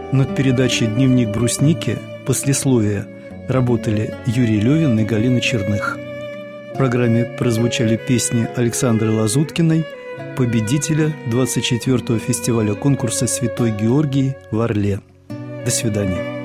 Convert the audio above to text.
Над передачей «Дневник брусники» послесловия работали Юрий Левин и Галина Черных. В программе прозвучали песни Александры Лазуткиной, победителя 24-го фестиваля конкурса «Святой Георгий» в Орле. До свидания.